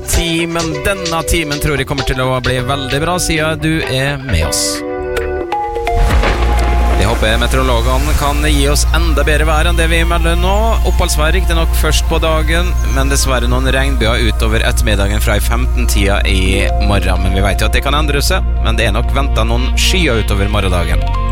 10, men denne timen tror jeg kommer til å bli veldig bra, siden du med oss. Jeg håper meteorologene kan gi oss enda bedre vær enn det vi melder nå. Oppholdsvær riktig nok først på dagen, men dessverre noen regnbyer utover ettermiddagen fra 15-tida i morgen. Men vi vet jo at det kan endre seg, men det nok ventet noen skyer utover morgendagen.